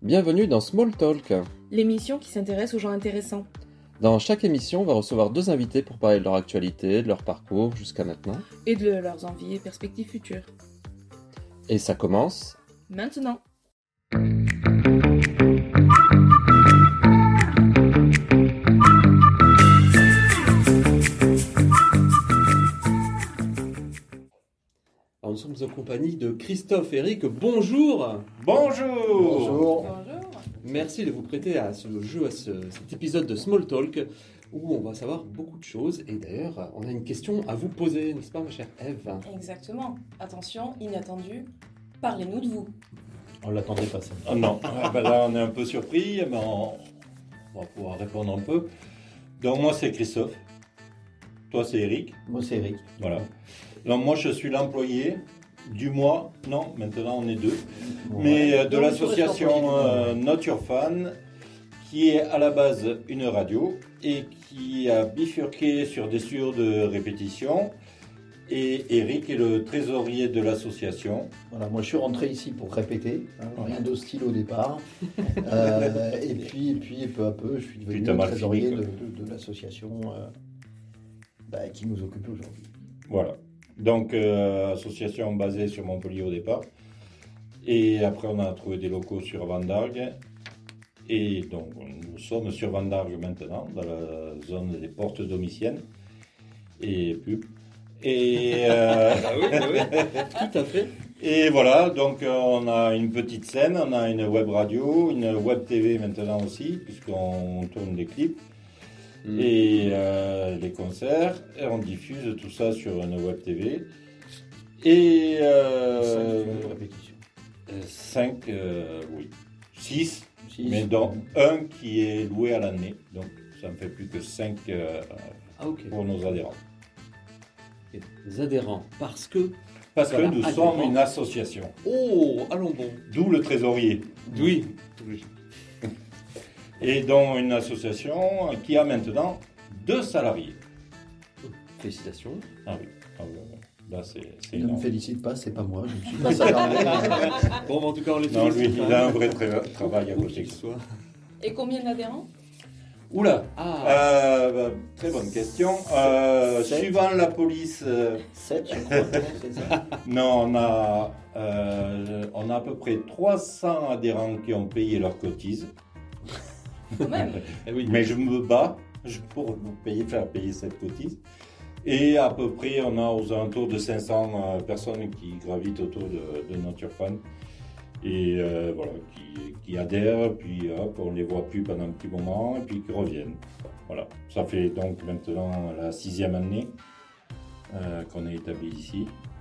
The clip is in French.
Bienvenue dans Small Talk. L'émission qui s'intéresse aux gens intéressants. Dans chaque émission, on va recevoir 2 invités pour parler de leur actualité, de leur parcours jusqu'à maintenant. Et de leurs envies et perspectives futures. Et ça commence Maintenant. Alors, nous sommes en compagnie de Christophe et Eric. Bonjour. Bonjour. Merci de vous prêter à ce jeu, à cet épisode de Small Talk où on va savoir beaucoup de choses. Et d'ailleurs, on a une question à vous poser, n'est-ce pas, ma chère Ève ? Exactement. Attention, inattendu, parlez-nous de vous. On l'attendait pas ça. Oh non, là on est un peu surpris, mais on va pouvoir répondre un peu. Donc moi c'est Christophe, toi c'est Eric. Moi c'est Eric. Voilà. Donc moi je suis l'employé du mois, non maintenant on est 2, mais de l'association Not Your Fan, qui est à la base une radio et qui a bifurqué sur des studios de répétition. Et Eric est le trésorier de l'association. Voilà, moi je suis rentré ici pour répéter, rien d'hostile au départ. et puis peu à peu je suis devenu le trésorier de l'association qui nous occupe aujourd'hui. Voilà. Donc association basée sur Montpellier au départ. Et après on a trouvé des locaux sur Vendargues. Et donc nous sommes sur Vendargues maintenant, dans la zone des portes domiciennes. Et pub. Et oui, tout à fait. Et voilà, donc on a une petite scène, on a une web radio, une web TV maintenant aussi, puisqu'on tourne des clips et les concerts, et on diffuse tout ça sur une web TV. Et 5 répétitions. 5, oui. 6, mais dont un qui est loué à l'année, donc ça ne fait plus que 5 pour nos adhérents. Les adhérents, parce que nous sommes une association. Oh, allons bon. D'où le trésorier. Oui. Et donc une association qui a maintenant 2 salariés. Félicitations. Ah oui. Là, c'est ne énorme. me félicite pas, c'est pas moi, je ne suis pas salarié. Bon, en tout cas, on les félicite. Non, lui, il a un vrai travail à côté. Et combien d'adhérents ? Oula, très bonne question. Suivant la police... 7, je crois, c'est ça. Non, on a à peu près 300 adhérents qui ont payé leurs cotises. Quand même. Oui. Mais je me bats pour faire payer cette cotise. Et à peu près, on a aux alentours de 500 personnes qui gravitent autour de Not Your Fan. Et voilà, qui adhèrent, puis hop, on les voit plus pendant un petit moment, et puis qui reviennent. Voilà, ça fait donc maintenant la 6e année qu'on est établi ici.